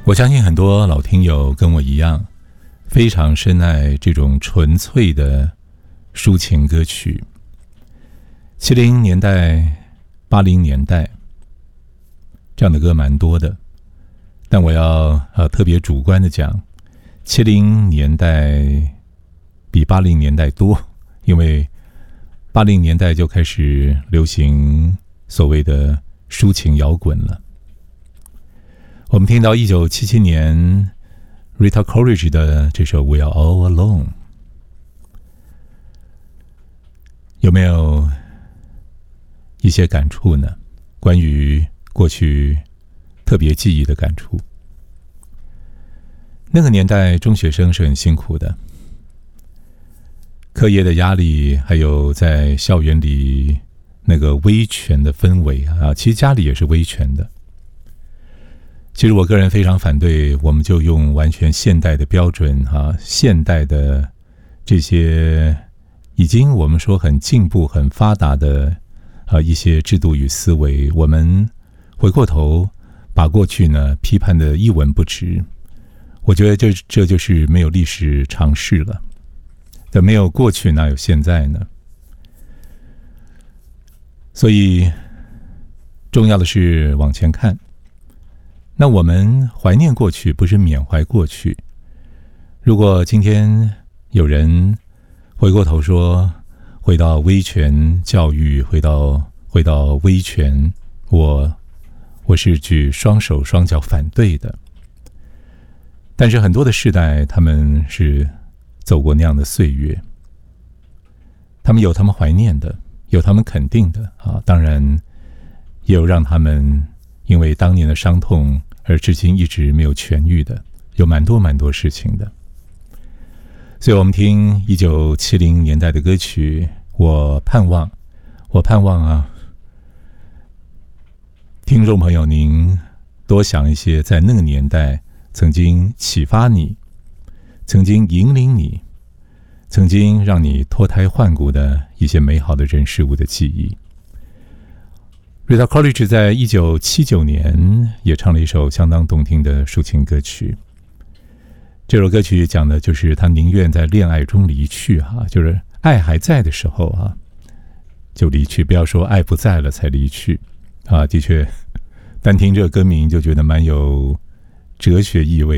我相信很多老听友跟我一样，非常深爱这种纯粹的抒情歌曲。70年代、80年代这样的歌蛮多的，但我要特别主观的讲，70年代比80年代多，因为80年代就开始流行所谓的抒情摇滚了。我们听到1977年 Rita Coolidge 的这首 We Are All Alone， 有没有一些感触呢？关于过去特别记忆的感触。那个年代中学生是很辛苦的，课业的压力，还有在校园里那个威权的氛围啊，其实家里也是威权的。其实我个人非常反对，我们就用完全现代的标准现代的这些已经我们说很进步、很发达的一些制度与思维，我们回过头把过去呢批判的一文不值。我觉得这就是没有历史常识了。但没有过去哪有现在呢？所以重要的是往前看。那我们怀念过去，不是缅怀过去。如果今天有人回过头说，回到威权教育，回到威权，我是举双手双脚反对的。但是很多的世代，他们是走过那样的岁月，他们有他们怀念的，有他们肯定的当然也有让他们因为当年的伤痛而至今一直没有痊愈的，有蛮多事情的。所以我们听1970年代的歌曲，我盼望听众朋友您多想一些在那个年代曾经启发你，曾经引领你，曾经让你脱胎换骨的一些美好的人事物的记忆。Rita Coolidge 在1979年也唱了一首相当动听的抒情歌曲。这首歌曲讲的就是他宁愿在恋爱中离去就是爱还在的时候就离去，不要说爱不在了才离去的确，单听这个歌名就觉得蛮有哲学意味。